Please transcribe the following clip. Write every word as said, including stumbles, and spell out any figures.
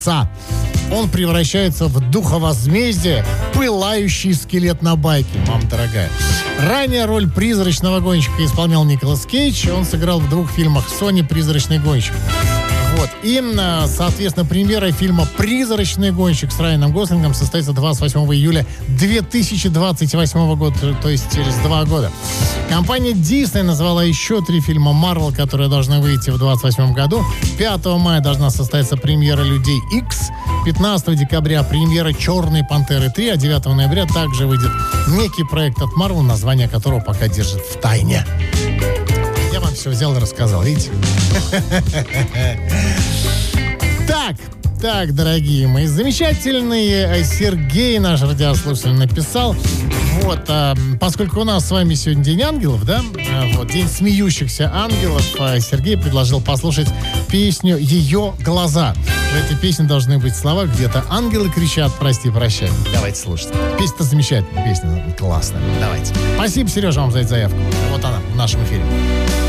Он превращается в духа возмездия, пылающий скелет на байке, мама дорогая. Ранее роль призрачного гонщика исполнял Николас Кейдж. Он сыграл в двух фильмах Sony «Призрачный гонщик». Вот. И, соответственно, премьера фильма «Призрачный гонщик» с Райаном Гослингом состоится двадцать восьмого июля две тысячи двадцать восьмого года, то есть через два года. Компания Disney назвала еще три фильма Marvel, которые должны выйти в двадцать восьмом году. пятого мая должна состояться премьера «Людей Икс». пятнадцатого декабря премьера «Черной пантеры три», а девятого ноября также выйдет некий проект от Marvel, название которого пока держит в тайне. Я вам все взял и рассказал, видите? Так, так, дорогие мои, замечательный Сергей, наш радиослушатель, написал. Вот, а, поскольку у нас с вами сегодня День ангелов, да, вот, День смеющихся ангелов, Сергей предложил послушать песню «Ее глаза». В этой песне должны быть слова где-то «Ангелы кричат, прости, прощай». Давайте слушать. Песня-то замечательная, песня классная. Давайте. Спасибо, Сережа, вам за эту заявку. Вот она в нашем эфире.